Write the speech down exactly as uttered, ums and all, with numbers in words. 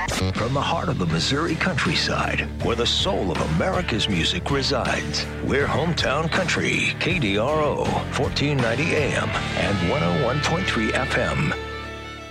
From the heart of the Missouri countryside, where the soul of America's music resides, we're Hometown Country, K D R O, fourteen ninety A M and one oh one point three F M.